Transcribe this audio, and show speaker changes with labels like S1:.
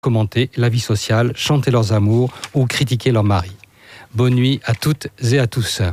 S1: commenter la vie sociale, chanter leurs amours ou critiquer leur mari. Bonne nuit à toutes et à tous.